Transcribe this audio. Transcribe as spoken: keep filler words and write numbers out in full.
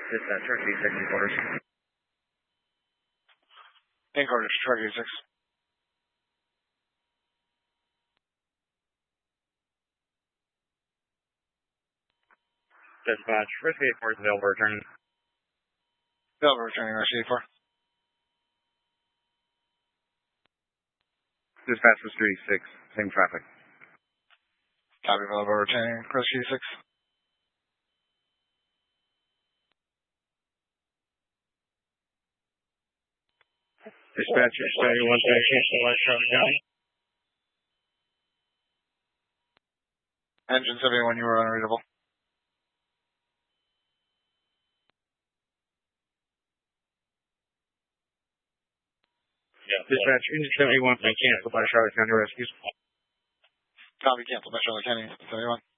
Dispatch, Truck eighty-six in quarters. In quarters, Truck eighty-six. Dispatch, Rescue eighty-four is available returning. Available returning, Rescue eighty-four. Dispatch, Rescue eighty-six, same traffic. Copy, available returning, Rescue eighty-six. Dispatch, seventy-one, cancel West Charlotte County. Engine seventy-one, you were unreadable. Yeah. Dispatch, engine seventy-one, cancel by Charlotte County Rescues. Copy, cancel by Charlotte County seventy-one.